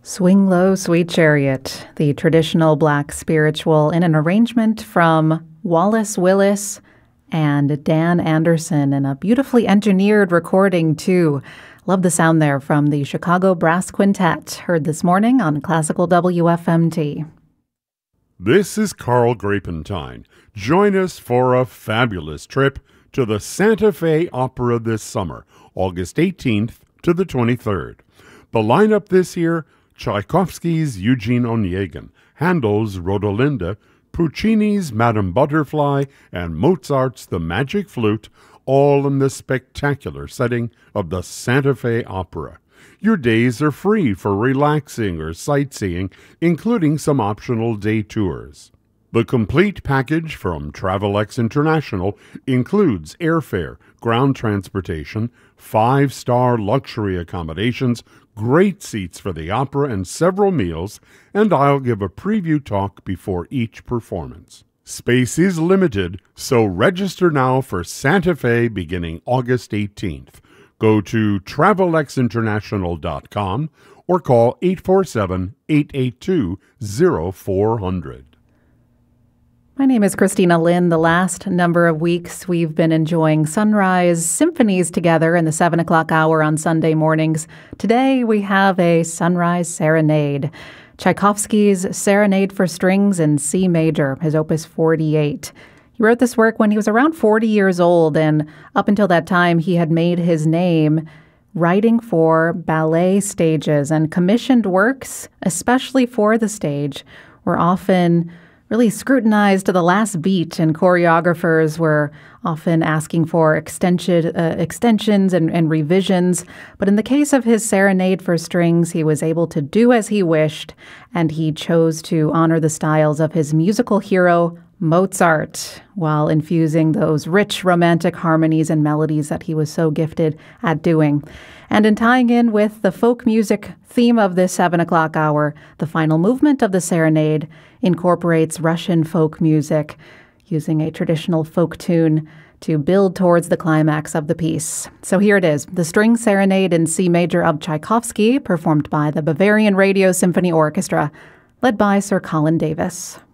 Swing Low, Sweet Chariot, the traditional Black spiritual in an arrangement from Wallace Willis and Dan Anderson, and a beautifully engineered recording, too. Love the sound there from the Chicago Brass Quintet, heard this morning on Classical WFMT. This is Carl Grapentine. Join us for a fabulous trip to the Santa Fe Opera this summer, August 18th to the 23rd. The lineup this year: Tchaikovsky's Eugene Onegin, Handel's Rodolinda, Puccini's Madame Butterfly, and Mozart's The Magic Flute, all in the spectacular setting of the Santa Fe Opera. Your days are free for relaxing or sightseeing, including some optional day tours. The complete package from Travelex International includes airfare, ground transportation, 5-star luxury accommodations, great seats for the opera, and several meals, and I'll give a preview talk before each performance. Space is limited, so register now for Santa Fe beginning August 18th. Go to TravelexInternational.com or call 847-882-0400. My name is Christina Lynn. The last number of weeks we've been enjoying sunrise symphonies together in the 7 o'clock hour on Sunday mornings. Today we have a sunrise serenade. Tchaikovsky's Serenade for Strings in C Major, his opus 48. He wrote this work when he was around 40 years old, and up until that time he had made his name writing for ballet stages, and commissioned works, especially for the stage, were often really scrutinized to the last beat, and choreographers were often asking for extensions and revisions. But in the case of his Serenade for Strings, he was able to do as he wished, and he chose to honor the styles of his musical hero, Mozart, while infusing those rich romantic harmonies and melodies that he was so gifted at doing. And in tying in with the folk music theme of this 7 o'clock hour, the final movement of the serenade incorporates Russian folk music, using a traditional folk tune to build towards the climax of the piece. So here it is, the String Serenade in C Major of Tchaikovsky, performed by the Bavarian Radio Symphony Orchestra, led by Sir Colin Davis.